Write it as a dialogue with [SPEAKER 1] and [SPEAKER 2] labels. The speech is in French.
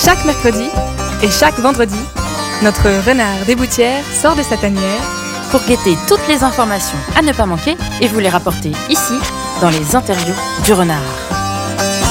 [SPEAKER 1] Chaque mercredi et chaque vendredi, notre renard des Boutières sort de sa tanière
[SPEAKER 2] pour guetter toutes les informations à ne pas manquer et vous les rapporter ici, dans les interviews du renard.